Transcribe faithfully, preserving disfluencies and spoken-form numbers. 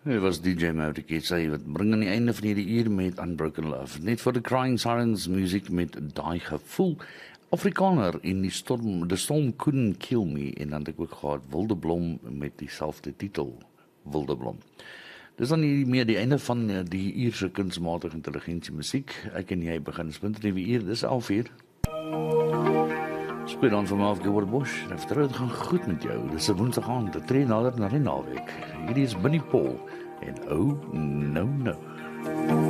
Dit was D J Maverick, sy wat bring aan die einde van hierdie uur met Unbroken Love. Net vir die Crying Sirens musiek met daai gevoel. Afrikaner in die storm, The Storm Couldn't Kill Me, en dan het ek ook gehad Wilde Blom met dieselfde titel, Wilde Blom. Dis dan hier meer die einde van die uurse kunsmatige intelligensie musiek. Ek en jy begin spint in die uur, dis elf uur. Speel dan van my af, Gilbert Bosch, en vertrouw het gaan goed met jou. Dis 'n woensdag aand, dit tree nader na die naweek. Hierdie is Binnie Paul, en oh, no, no.